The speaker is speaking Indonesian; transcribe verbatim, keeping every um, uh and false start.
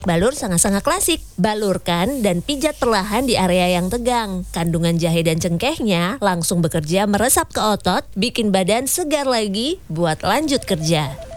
Balur sangat-sangat klasik. Balurkan dan pijat perlahan di area yang tegang. Kandungan jahe dan cengkehnya langsung bekerja meresap ke otot, bikin badan segar lagi buat lanjut kerja.